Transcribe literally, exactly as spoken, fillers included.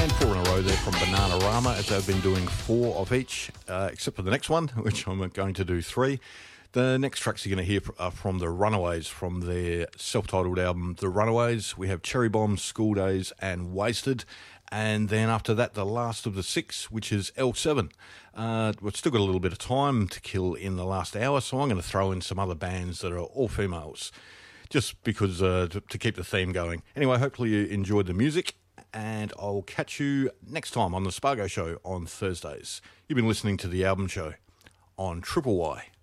And four in a row there from Bananarama, as they've been doing four of each, uh, except for the next one, which I'm going to do three. The next tracks you're going to hear are from the Runaways, from their self-titled album, The Runaways. We have Cherry Bomb, School Days, and Wasted. And then after that, the last of the six, which is L seven. Uh, we've still got a little bit of time to kill in the last hour, so I'm going to throw in some other bands that are all females, just because uh, to, to keep the theme going. Anyway, hopefully you enjoyed the music, and I'll catch you next time on the Spargo Show on Thursdays. You've been listening to The Album Show on Triple Y.